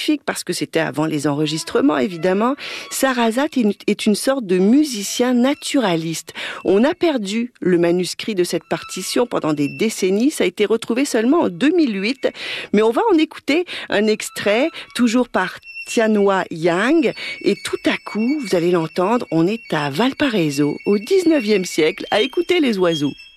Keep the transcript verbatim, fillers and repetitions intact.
magnifique parce que c'était avant les enregistrements, évidemment. Sarasate est une sorte de musicien naturaliste. On a perdu le manuscrit de cette partition pendant des décennies. Ça a été retrouvé seulement en deux mille huit. Mais on va en écouter un extrait, toujours par Tianhua Yang, et tout à coup, vous allez l'entendre, on est à Valparaiso, au dix-neuvième siècle, à écouter les oiseaux.